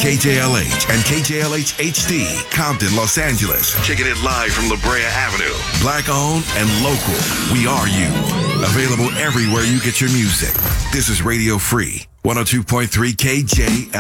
KJLH and KJLH HD, Compton, Los Angeles. Kicking it live from La Brea Avenue. Black owned and local. We are you. Available everywhere you get your music. This is Radio Free, 102.3 KJLH.